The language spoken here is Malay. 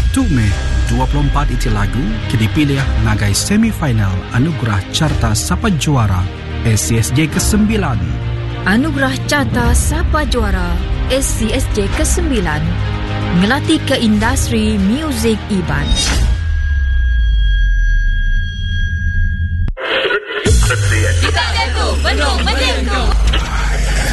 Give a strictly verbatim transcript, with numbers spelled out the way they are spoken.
satu Mei dua puluh empat itu lagu dipilih ngagai semifinal Anugerah Carta Sapa Juara S C S J kesembilan. Anugerah Carta Sapa Juara S C S J kesembilan ngelatih ke industri muzik Iban.